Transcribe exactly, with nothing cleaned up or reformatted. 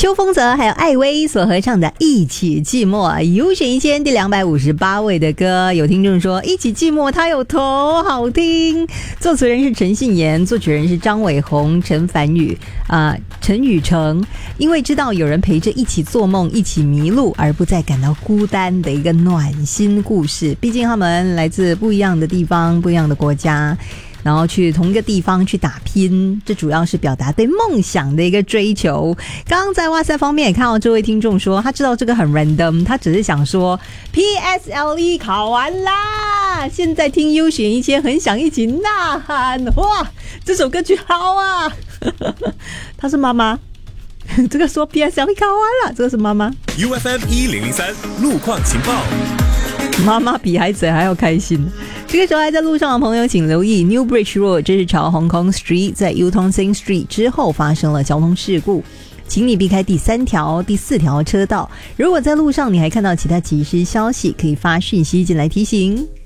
邱锋泽还有艾薇所合唱的《一起寂寞》，优选一千第两百五十八位的歌。有听众说《一起寂寞》他有头好听，作词人是陈信妍，作曲人是张伟宏、陈凡宇、呃、陈宇成。因为知道有人陪着一起做梦，一起迷路，而不再感到孤单的一个暖心故事。毕竟他们来自不一样的地方，不一样的国家，然后去同一个地方去打拼，这主要是表达对梦想的一个追求。刚刚在哇塞方面也看到这位听众说，他知道这个很 random， 他只是想说 P S L E 考完啦，现在听优选一千很想一起呐喊，哇，这首歌曲好啊他是妈妈这个说 P S L E 考完了，这个是妈妈。 U F M 一零零三路况情报， 妈妈比孩子还要开心。这个时候还在路上的朋友请留意 New Bridge Road， 这是朝 Hong Kong Street 在 Yutong Sing Street 之后发生了交通事故，请你避开第三条第四条车道。如果在路上你还看到其他即时消息，可以发讯息进来提醒。